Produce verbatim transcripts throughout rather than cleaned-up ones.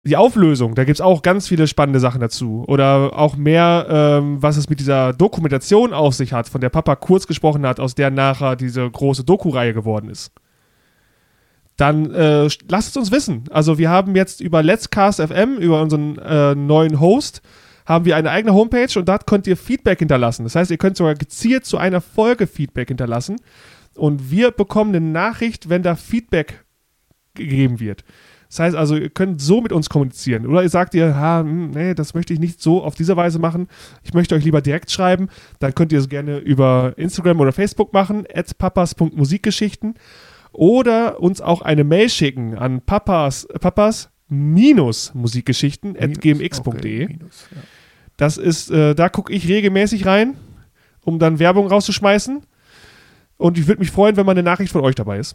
die Auflösung, da gibt es auch ganz viele spannende Sachen dazu. Oder auch mehr, ähm, was es mit dieser Dokumentation auf sich hat, von der Papa kurz gesprochen hat, aus der nachher diese große Doku-Reihe geworden ist. Dann äh, lasst es uns wissen. Also wir haben jetzt über Let's Cast F M, über unseren äh, neuen Host, haben wir eine eigene Homepage und da könnt ihr Feedback hinterlassen. Das heißt, ihr könnt sogar gezielt zu einer Folge Feedback hinterlassen und wir bekommen eine Nachricht, wenn da Feedback gegeben wird. Das heißt also, ihr könnt so mit uns kommunizieren. Oder ihr sagt ihr, ha, nee, das möchte ich nicht so auf diese Weise machen. Ich möchte euch lieber direkt schreiben. Dann könnt ihr es gerne über Instagram oder Facebook machen, at papas punkt musikgeschichten. Oder uns auch eine Mail schicken an papas, papas minus musikgeschichten at gmx punkt de. Okay, minus, ja. Das ist, äh, da gucke ich regelmäßig rein, um dann Werbung rauszuschmeißen. Und ich würde mich freuen, wenn mal eine Nachricht von euch dabei ist.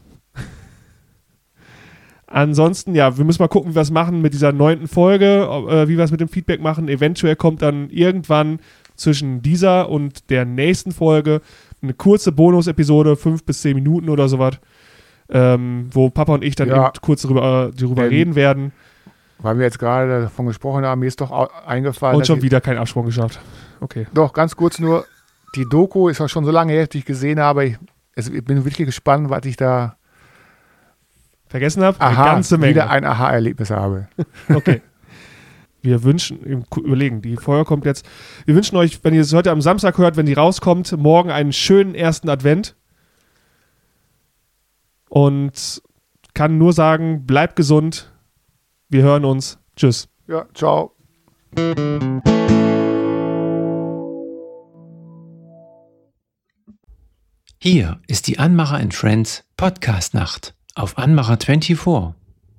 Ansonsten, ja, wir müssen mal gucken, wie wir es machen mit dieser neunten Folge, äh, wie wir es mit dem Feedback machen. Eventuell kommt dann irgendwann zwischen dieser und der nächsten Folge eine kurze Bonus-Episode, fünf bis zehn Minuten oder sowas, ähm, wo Papa und ich dann ja, eben kurz darüber, darüber reden werden. Weil wir jetzt gerade davon gesprochen haben, mir ist doch eingefallen. Und schon wieder keinen Absprung geschafft. Okay. Doch, ganz kurz nur, die Doku ist auch schon so lange her, dass ich gesehen habe. Ich, also ich bin wirklich gespannt, was ich da vergessen habe, eine ganze Menge. Wieder ein Aha-Erlebnis habe. Okay. Wir wünschen, überlegen, die Folge kommt jetzt. Wir wünschen euch, wenn ihr es heute am Samstag hört, wenn die rauskommt, morgen einen schönen ersten Advent. Und kann nur sagen, bleibt gesund. Wir hören uns. Tschüss. Ja, ciao. Hier ist die Anmacher and Friends Podcast-Nacht auf Anmacher vierundzwanzig.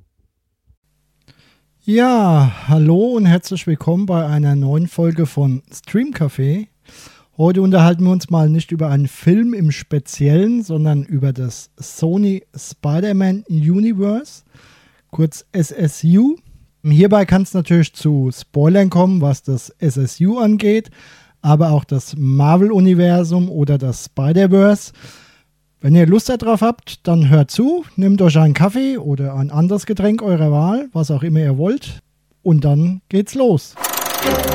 Ja, hallo und herzlich willkommen bei einer neuen Folge von Stream Café. Heute unterhalten wir uns mal nicht über einen Film im Speziellen, sondern über das Sony Spider-Man Universe, kurz S S U. Hierbei kann es natürlich zu Spoilern kommen, was das S S U angeht, aber auch das Marvel-Universum oder das Spider-Verse. Wenn ihr Lust darauf habt, dann hört zu, nehmt euch einen Kaffee oder ein anderes Getränk eurer Wahl, was auch immer ihr wollt, und dann geht's los.